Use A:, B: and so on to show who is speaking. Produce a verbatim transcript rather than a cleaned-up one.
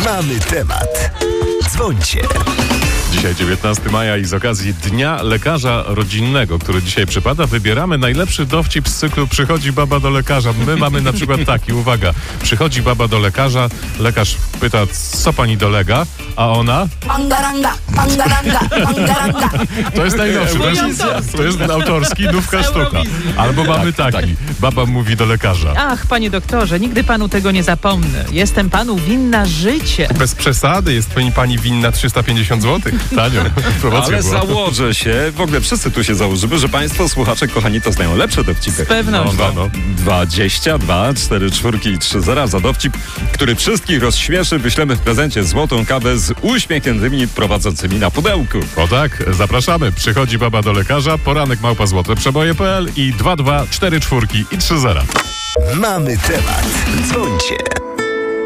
A: Mamy temat. Dzwońcie.
B: Dzisiaj dziewiętnastego maja i z okazji Dnia Lekarza Rodzinnego, który dzisiaj przypada, wybieramy najlepszy dowcip z cyklu Przychodzi baba do lekarza. My mamy na przykład taki, uwaga, przychodzi baba do lekarza, lekarz pyta, co pani dolega, a ona...
C: Mangaranga, mangaranga, mangaranga.
B: To jest najnowszy, to jest, to jest autorski, nówka sztuka. Albo mamy taki, baba mówi do lekarza.
D: Ach, panie doktorze, nigdy panu tego nie zapomnę. Jestem panu winna życie.
E: Bez przesady, jest pani, pani winna trzysta pięćdziesiąt złotych.
B: Tanio, promocja
F: Ale
B: była.
F: założę się, w ogóle wszyscy tu się założymy, że państwo, słuchacze, kochani, to znają lepsze dowcipy.
D: Z pewnością.
B: No, no.
F: dwadzieścia dwa, cztery czwórki i trzy zera za dowcip, który wszystkich rozśmieszy, wyślemy w prezencie złotą kawę z uśmiechniętymi prowadzącymi na pudełku.
B: O tak, zapraszamy. Przychodzi baba do lekarza, poranek małpa złote przeboje kropka pe el i dwa dwa cztery czwórki i trzy zera.
A: Mamy temat. Dzwońcie.